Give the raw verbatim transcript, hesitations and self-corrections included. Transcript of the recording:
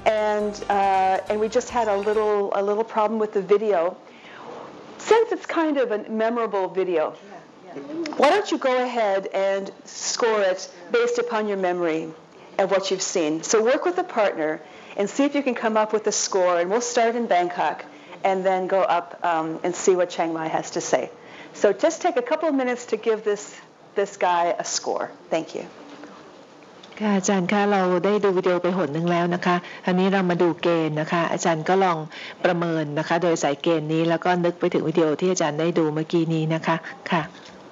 and uh, and we just had a little a little problem with the video. Since it's kind of a memorable video, why don't you go ahead and score it based upon your memory of what you've seen? So work with a partner and see if you can come up with a score, and we'll start in Bangkok and then go up um, and see what Chiang Mai has to say. So just take a couple of minutes to give this this guy a score. Thank you. ค่ะอาจารย์คะเราได้ดูวิดีโอไปหนหนึ่งแล้วนะคะอันนี้เรามาดูเกณฑ์นะคะอาจารย์ก็ลองประเมินนะคะโดยใส่เกณฑ์นี้แล้วก็นึกไปถึงวิดีโอที่อาจารย์ได้ดูเมื่อกี้นี้นะคะค่ะ